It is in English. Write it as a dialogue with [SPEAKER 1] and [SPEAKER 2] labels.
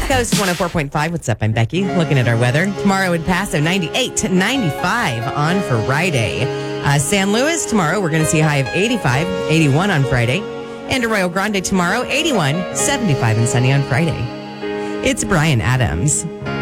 [SPEAKER 1] East Coast 104.5. What's up? I'm Becky. Looking at our weather. Tomorrow in Paso, 98 to 95 on Friday. San Luis, tomorrow, we're going to see a high of 85, 81 on Friday. And Arroyo Grande tomorrow, 81, 75 and sunny on Friday. It's Brian Adams.